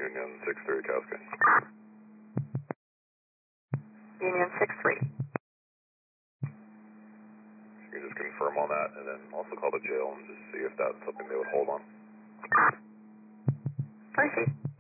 Union 6-3 Cascade. Union 6-3. You can just confirm on that and then also call the jail and just see if that's something they would hold on. Proceed.